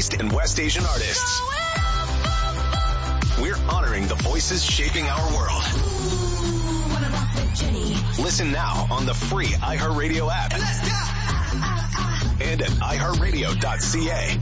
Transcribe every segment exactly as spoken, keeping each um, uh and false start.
East and West Asian artists. We're honoring the voices shaping our world. Listen now on the free iHeartRadio app and at i heart radio dot c a.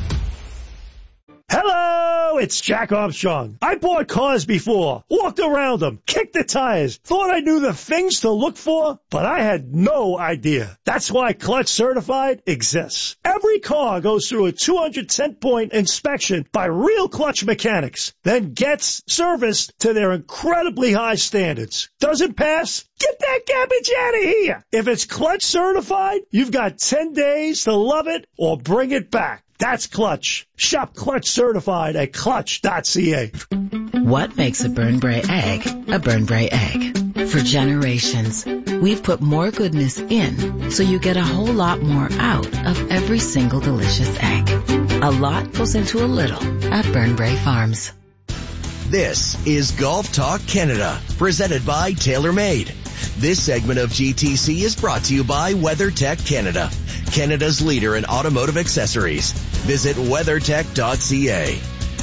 Hello, it's Jack Armstrong. I bought cars before, walked around them, kicked the tires, thought I knew the things to look for, but I had no idea. That's why Clutch Certified exists. Every car goes through a two hundred ten point inspection by real Clutch mechanics, then gets serviced to their incredibly high standards. Doesn't pass? Get that garbage out of here. If it's Clutch Certified, you've got ten days to love it or bring it back. That's Clutch. Shop Clutch Certified at clutch dot c a. What makes a Burn Bray egg a Burn Bray egg? For generations, we've put more goodness in so you get a whole lot more out of every single delicious egg. A lot goes into a little at Burn Bray Farms. This is Golf Talk Canada, presented by TaylorMade. This segment of G T C is brought to you by WeatherTech Canada, Canada's leader in automotive accessories. Visit weather tech dot c a.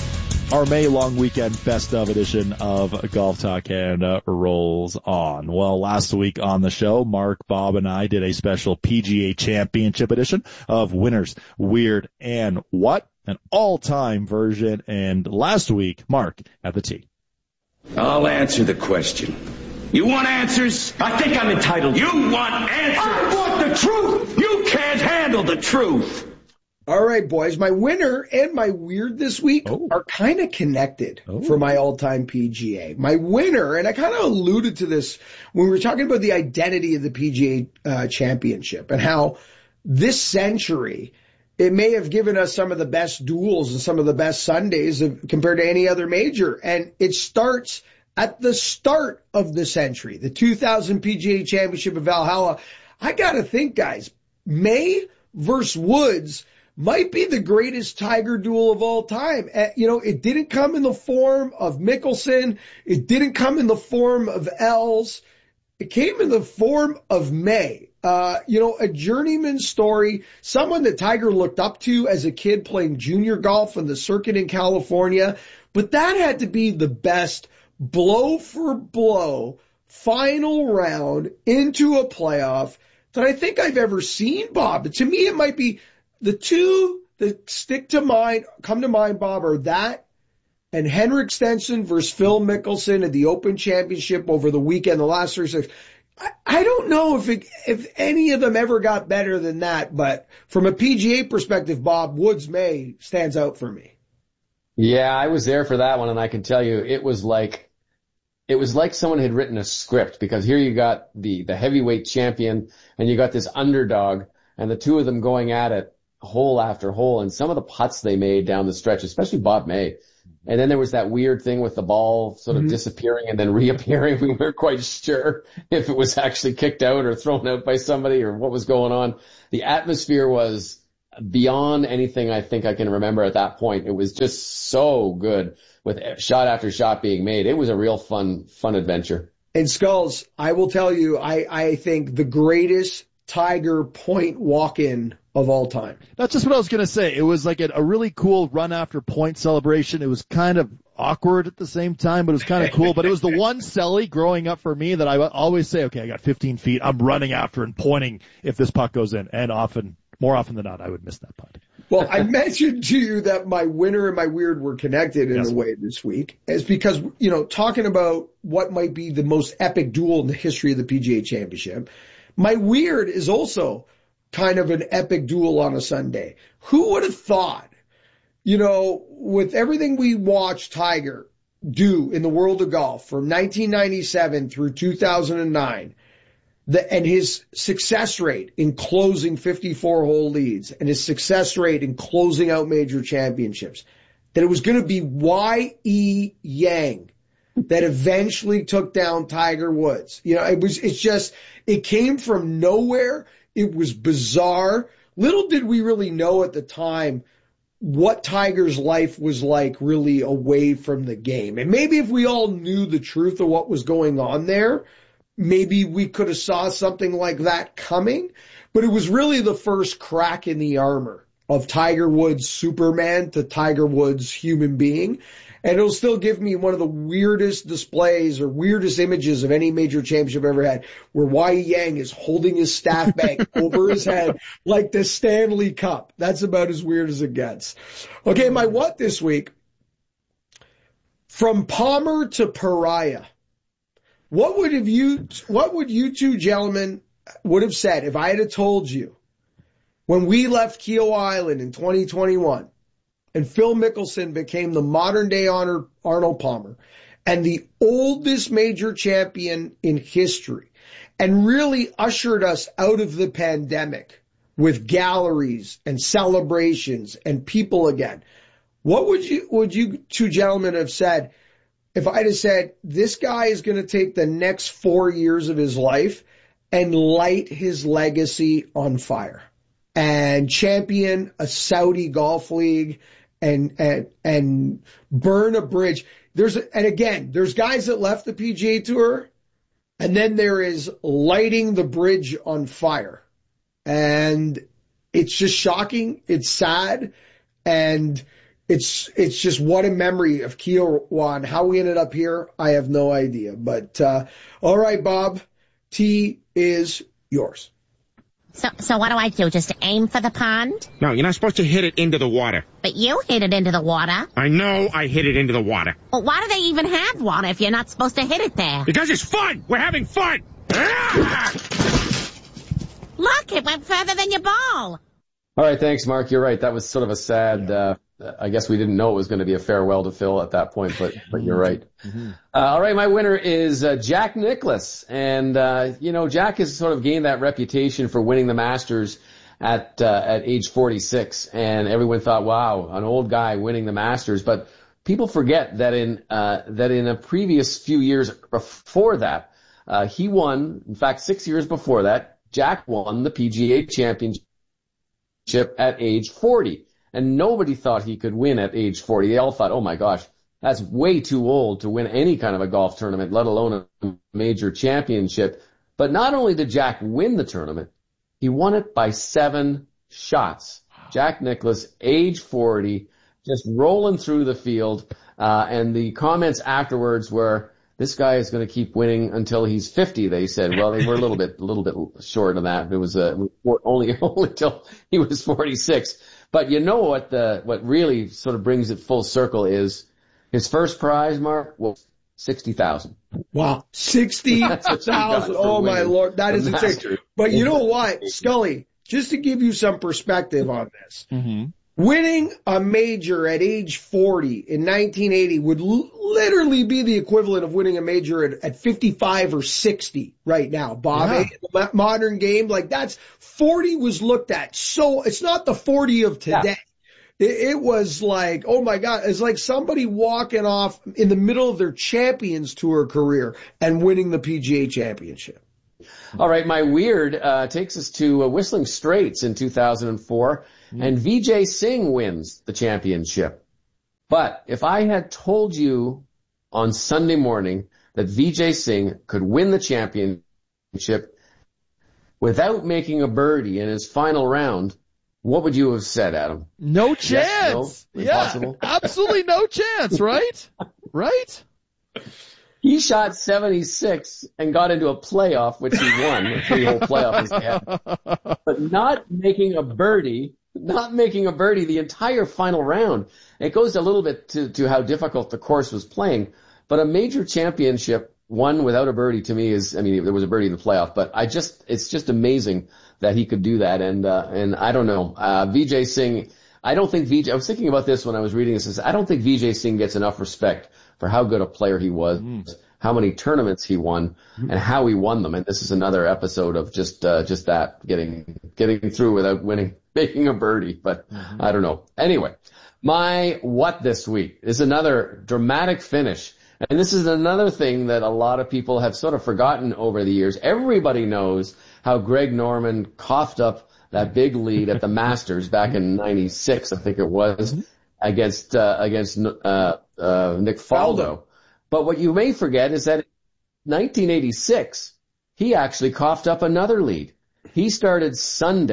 Our May long weekend best of edition of Golf Talk Canada rolls on. Well, last week on the show, Mark, Bob, and I did a special P G A Championship edition of Winners, Weird, and What? An all-time version. And last week, Mark at the tee. I'll answer the question. You want answers? I think I'm entitled. You want answers? I want the truth! You can't handle the truth! All right, boys. My winner and my weird this week oh. are kind of connected oh. for my all-time P G A. My winner, and I kind of alluded to this when we were talking about the identity of the P G A uh, Championship and how this century it may have given us some of the best duels and some of the best Sundays of, compared to any other major. And it starts at the start of the century, the two thousand P G A Championship of Valhalla. I got to think, guys, May versus Woods might be the greatest Tiger duel of all time. Uh, you know, it didn't come in the form of Mickelson. It didn't come in the form of Els. It came in the form of May. Uh, you know, a journeyman story, someone that Tiger looked up to as a kid playing junior golf on the circuit in California. But that had to be the best blow for blow final round into a playoff that I think I've ever seen, Bob. To me, it might be the two that stick to mind, come to mind, Bob, are that and Henrik Stenson versus Phil Mickelson at the Open Championship over the weekend, the last three six. I, I don't know if it, if any of them ever got better than that, but from a P G A perspective, Bob, Woods May stands out for me. Yeah, I was there for that one, and I can tell you it was like it was like someone had written a script, because here you got the the heavyweight champion and you got this underdog, and the two of them going at it hole after hole, and some of the putts they made down the stretch, especially Bob May. And then there was that weird thing with the ball sort of mm-hmm. disappearing and then reappearing. We weren't quite sure if it was actually kicked out or thrown out by somebody or what was going on. The atmosphere was beyond anything I think I can remember at that point. It was just so good with shot after shot being made. It was a real fun, fun adventure. And Skulls, I will tell you, I, I think the greatest Tiger point walk-in of all time. That's just what I was going to say. It was like a, a really cool run after point celebration. It was kind of awkward at the same time, but it was kind of cool. But it was the one celly growing up for me that I would always say, okay, I got fifteen feet. I'm running after and pointing if this puck goes in. And often, more often than not, I would miss that putt. Well, I mentioned to you that my winner and my weird were connected in yes. a way this week. It's because, you know, talking about what might be the most epic duel in the history of the P G A Championship, my weird is also kind of an epic duel on a Sunday. Who would have thought, you know, with everything we watched Tiger do in the world of golf from nineteen ninety-seven through two thousand nine, the, and his success rate in closing fifty-four hole leads and his success rate in closing out major championships, that it was going to be Y E. Yang that eventually took down Tiger Woods. You know, it was, it's just, it came from nowhere. It was bizarre. Little did we really know at the time what Tiger's life was like really away from the game. And maybe if we all knew the truth of what was going on there, maybe we could have saw something like that coming. But it was really the first crack in the armor of Tiger Woods Superman to Tiger Woods human being. And it'll still give me one of the weirdest displays or weirdest images of any major championship I've ever had, where Y Yang is holding his staff bag over his head like the Stanley Cup. That's about as weird as it gets. Okay, my what this week? From Palmer to Pariah. What would have you, what would you two gentlemen would have said if I had told you when we left Keel Island in twenty twenty-one and Phil Mickelson became the modern day honor Arnold Palmer and the oldest major champion in history and really ushered us out of the pandemic with galleries and celebrations and people again? What would you, would you two gentlemen have said if I'd have said, this guy is going to take the next four years of his life and light his legacy on fire and champion a Saudi golf league and, and, and burn a bridge? There's, a, and again, there's guys that left the P G A Tour, and then there is lighting the bridge on fire. And it's just shocking. It's sad. And it's, it's just what a memory of Kiawah. How we ended up here, I have no idea. But, uh, all right, Bob, T is yours. So, so what do I do? Just aim for the pond? No, you're not supposed to hit it into the water. But you hit it into the water. I know I hit it into the water. Well, why do they even have water if you're not supposed to hit it there? Because it's fun! We're having fun! Ah! Look, it went further than your ball. All right, thanks, Mark. You're right. That was sort of a sad, uh, I guess we didn't know it was going to be a farewell to Phil at that point, but, but you're right. Mm-hmm. Uh, all right, my winner is uh, Jack Nicklaus. And, uh, you know, Jack has sort of gained that reputation for winning the Masters at, uh, at age forty-six. And everyone thought, wow, an old guy winning the Masters. But people forget that in, uh, that in a previous few years before that, uh, he won, in fact, six years before that, Jack won the P G A Championship at age forty. And nobody thought he could win at age forty. They all thought, oh my gosh, that's way too old to win any kind of a golf tournament, let alone a major championship. But not only did Jack win the tournament, he won it by seven shots. Jack Nicklaus, age forty, just rolling through the field. Uh, and the comments afterwards were, this guy is going to keep winning until he's fifty, they said. Well, they were a little bit, a little bit short of that. It was, uh, only, only till he was forty-six. But you know what the, what really sort of brings it full circle is his first prize, Mark, was sixty thousand. Wow. sixty thousand. Oh my Lord. That is insane. But you know what, Scully, just to give you some perspective on this, mm-hmm. winning a major at age forty in nineteen eighty would l- literally be the equivalent of winning a major at, at fifty-five or sixty right now, Bob. Yeah. The modern game, like that's, forty was looked at. So it's not the forty of today. Yeah. It, it was like, oh my God, it's like somebody walking off in the middle of their Champions Tour career and winning the P G A Championship. All right, my weird uh, takes us to uh, Whistling Straits in two thousand four. And Vijay Singh wins the championship. But if I had told you on Sunday morning that Vijay Singh could win the championship without making a birdie in his final round, what would you have said, Adam? No chance. Yes, no? Yeah, absolutely no chance, right? Right? He shot seventy-six and got into a playoff, which he won, a three-hole playoff as they had. But not making a birdie Not making a birdie the entire final round. It goes a little bit to, to how difficult the course was playing, but a major championship won without a birdie to me is, I mean, there was a birdie in the playoff, but I just, it's just amazing that he could do that. And, uh, and I don't know, uh, Vijay Singh, I don't think Vijay, I was thinking about this when I was reading this, I don't think Vijay Singh gets enough respect for how good a player he was. Mm. How many tournaments he won and how he won them. And this is another episode of just, uh, just that getting, getting through without winning, making a birdie, but mm-hmm. I don't know. Anyway, my what this week is another dramatic finish. And this is another thing that a lot of people have sort of forgotten over the years. Everybody knows how Greg Norman coughed up that big lead at the Masters back in ninety-six, I think it was, mm-hmm. against, uh, against, uh, uh, Nick Faldo. Faldo. But what you may forget is that in nineteen eighty-six, he actually coughed up another lead. He started Sunday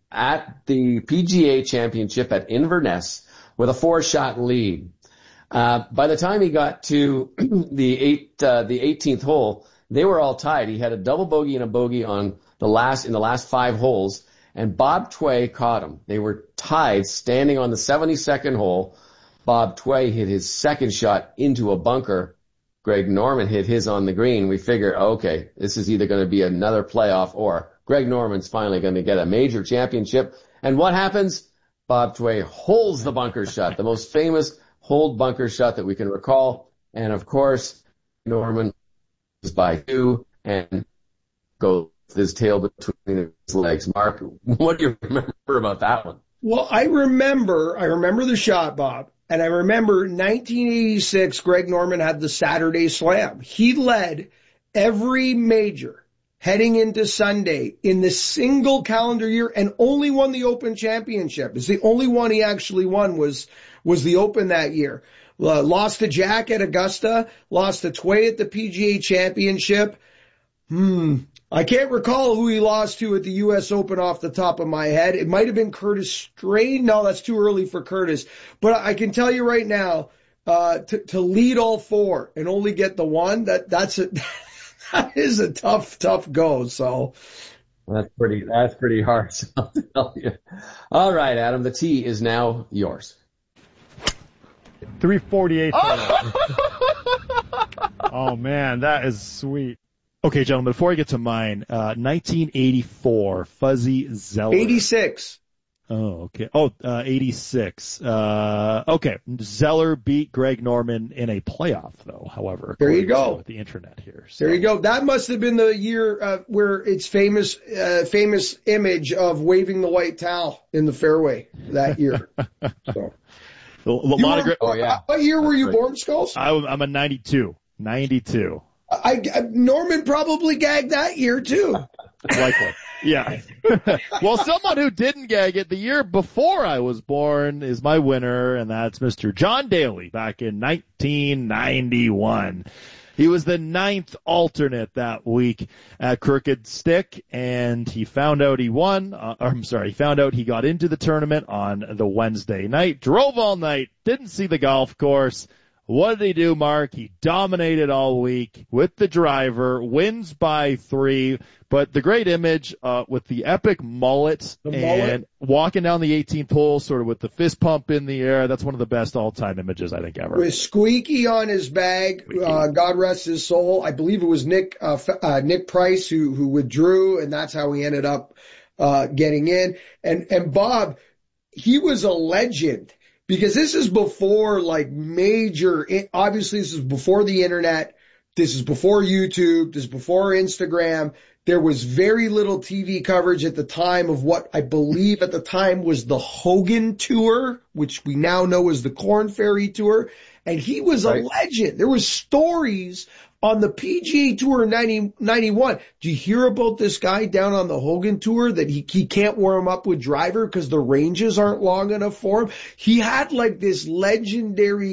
at the P G A Championship at Inverness with a four-shot lead. Uh, by the time he got to the eight, uh, the eighteenth hole, they were all tied. He had a double bogey and a bogey on the last, in the last five holes, and Bob Tway caught him. They were tied, standing on the seventy-second hole. Bob Tway hit his second shot into a bunker. Greg Norman hit his on the green. We figured, okay, this is either going to be another playoff or Greg Norman's finally going to get a major championship. And what happens? Bob Tway holds the bunker shot, the most famous hold bunker shot that we can recall. And of course, Norman was by two and goes with his tail between his legs. Mark, what do you remember about that one? Well, I remember, I remember the shot, Bob. And I remember nineteen eighty-six, Greg Norman had the Saturday Slam. He led every major heading into Sunday in the single calendar year and only won the Open Championship. It's the only one he actually won was, was the Open that year. Uh, lost to Jack at Augusta, lost to Tway at the P G A Championship. Hmm. I can't recall who he lost to at the U S Open off the top of my head. It might have been Curtis Strain. No, that's too early for Curtis. But I can tell you right now, uh, to, to lead all four and only get the one, that, that's a, that is a tough, tough go. So. That's pretty, that's pretty hard. So I'll tell you. All right, Adam, the tee is now yours. three forty-eight. Oh man, that is sweet. Okay, gentlemen, before I get to mine, uh, nineteen eighty-four, Fuzzy Zoeller. eighty-six. Oh, okay. Oh, uh, eighty-six. Uh, okay. Zoeller beat Greg Norman in a playoff, though, however. There you go. With the internet here. So. There you go. That must have been the year uh, where it's famous, uh, famous image of waving the white towel in the fairway that year. So. A lot of great. Oh, yeah. What year were you born, Skulls? I, I'm a ninety-two. ninety-two. I, I, Norman probably gagged that year, too. Likely. Yeah. Well, someone who didn't gag it the year before I was born is my winner, and that's Mister John Daly back in nineteen ninety-one. He was the ninth alternate that week at Crooked Stick, and he found out he won. Uh, or, I'm sorry, he found out he got into the tournament on the Wednesday night, drove all night, didn't see the golf course. What did he do, Mark? He dominated all week with the driver, wins by three, but the great image uh with the epic mullet the and mullet. walking down the eighteenth hole sort of with the fist pump in the air. That's one of the best all-time images, I think, ever. With Squeaky on his bag, uh, God rest his soul. I believe it was Nick uh, uh Nick Price who who withdrew, and that's how he ended up uh getting in. And and Bob, he was a legend. Because this is before like major, obviously this is before the internet. This is before YouTube. This is before Instagram. There was very little T V coverage at the time of what I believe at the time was the Hogan Tour, which we now know is the Corn Ferry Tour. And he was a right. legend. There was stories on the P G A Tour in ninety, ninety-one. Do you hear about this guy down on the Hogan Tour that he, he can't warm up with driver because the ranges aren't long enough for him? He had like this legendary